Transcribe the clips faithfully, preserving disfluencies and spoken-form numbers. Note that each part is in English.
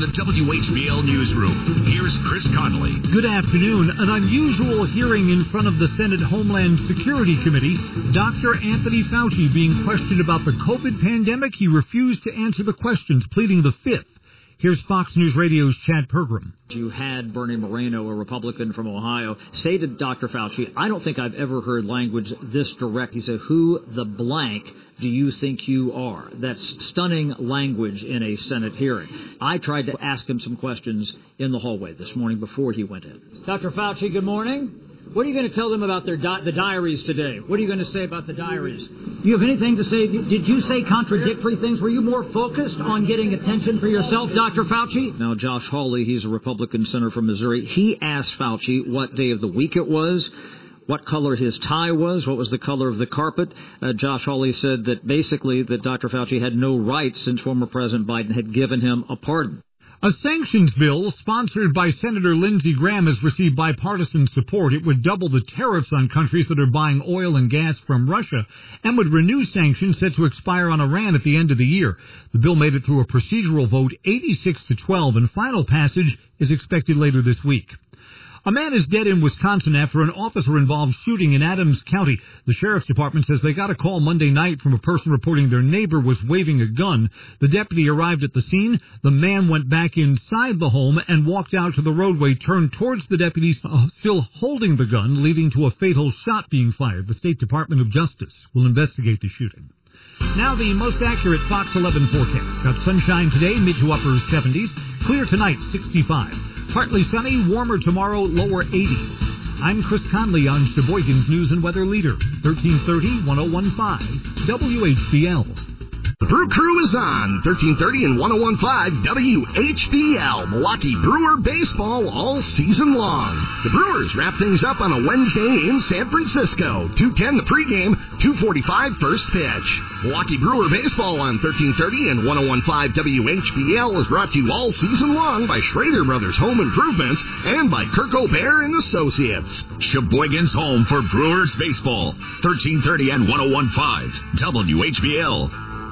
the W H B L Newsroom. Here's Chris Connolly. Good afternoon. An unusual hearing in front of the Senate Homeland Security Committee. Doctor Anthony Fauci being questioned about the COVID pandemic. He refused to answer the questions, pleading the fifth. Here's Fox News Radio's Chad Pergram. You had Bernie Moreno, a Republican from Ohio, say to Doctor Fauci, I don't think I've ever heard language this direct. He said, who the blank do you think you are? That's stunning language in a Senate hearing. I tried to ask him some questions in the hallway this morning before he went in. Doctor Fauci, good morning. What are you going to tell them about their di- the diaries today? What are you going to say about the diaries? Do you have anything to say? Did you say contradictory things? Were you more focused on getting attention for yourself, Doctor Fauci? Now, Josh Hawley, he's a Republican senator from Missouri. He asked Fauci what day of the week it was, what color his tie was, what was the color of the carpet. Uh, Josh Hawley said that basically that Doctor Fauci had no rights since former President Biden had given him a pardon. A sanctions bill sponsored by Senator Lindsey Graham has received bipartisan support. It would double the tariffs on countries that are buying oil and gas from Russia and would renew sanctions set to expire on Iran at the end of the year. The bill made it through a procedural vote eighty-six to twelve, and final passage is expected later this week. A man is dead in Wisconsin after an officer-involved shooting in Adams County. The sheriff's department says they got a call Monday night from a person reporting their neighbor was waving a gun. The deputy arrived at the scene. The man went back inside the home and walked out to the roadway, turned towards the deputies, uh, still holding the gun, leading to a fatal shot being fired. The State Department of Justice will investigate the shooting. Now the most accurate Fox eleven forecast. Got sunshine today, mid to upper seventies. Clear tonight, sixty-five. Partly sunny, warmer tomorrow, lower eighties. I'm Chris Conley on Sheboygan's News and Weather Leader, thirteen thirty, ten fifteen, W H B L. The Brew Crew is on thirteen thirty and ten fifteen W H B L, Milwaukee Brewer baseball all season long. The Brewers wrap things up on a Wednesday in San Francisco. two ten the pregame, two forty-five first pitch. Milwaukee Brewer baseball on thirteen thirty and ten fifteen W H B L is brought to you all season long by Schrader Brothers Home Improvements and by Kirk O'Bear and Associates. Sheboygan's home for Brewers baseball, thirteen thirty and ten fifteen W H B L.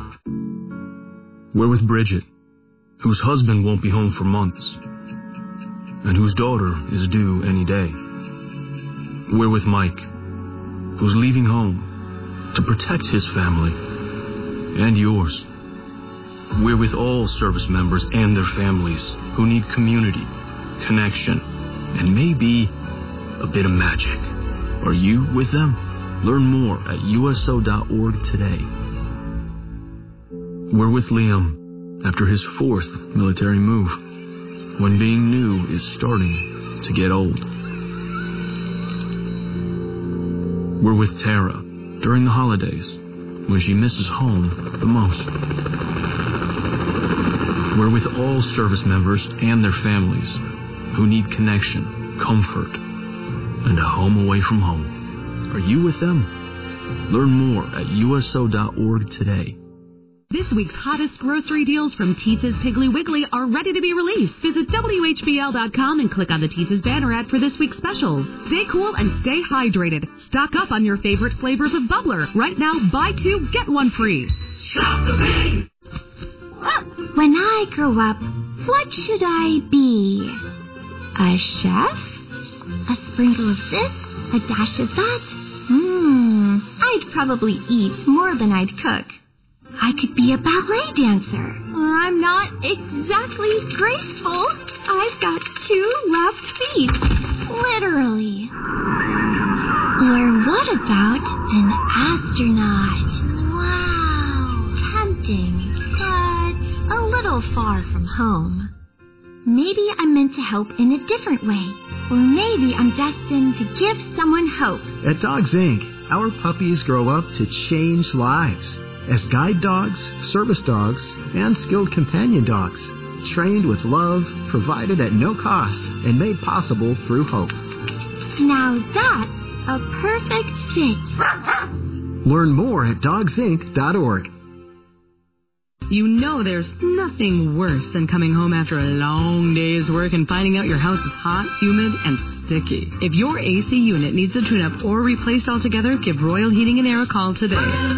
We're with Bridget, whose husband won't be home for months, and whose daughter is due any day. We're with Mike, who's leaving home to protect his family and yours. We're with all service members and their families who need community, connection, and maybe a bit of magic. Are you with them? Learn more at U S O dot org today. We're with Liam after his fourth military move, when being new is starting to get old. We're with Tara during the holidays, when she misses home the most. We're with all service members and their families who need connection, comfort, and a home away from home. Are you with them? Learn more at U S O dot org today. This week's hottest grocery deals from Teetza's Piggly Wiggly are ready to be released. Visit W H B L dot com and click on the Teetza's banner ad for this week's specials. Stay cool and stay hydrated. Stock up on your favorite flavors of Bubbler. Right now, buy two, get one free. Shop the Bing! When I grow up, what should I be? A chef? A sprinkle of this? A dash of that? Hmm, I'd probably eat more than I'd cook. I could be a ballet dancer. I'm not exactly graceful. I've got two left feet. Literally. Or what about an astronaut? Wow. Tempting, but a little far from home. Maybe I'm meant to help in a different way. Or maybe I'm destined to give someone hope. At Dogs Incorporated, our puppies grow up to change lives. As guide dogs, service dogs, and skilled companion dogs, trained with love, provided at no cost, and made possible through hope. Now that's a perfect fit. Learn more at dogs inc dot org. You know there's nothing worse than coming home after a long day's work and finding out your house is hot, humid, and sticky. If your A C unit needs a tune-up or replaced altogether, give Royal Heating and Air a call today.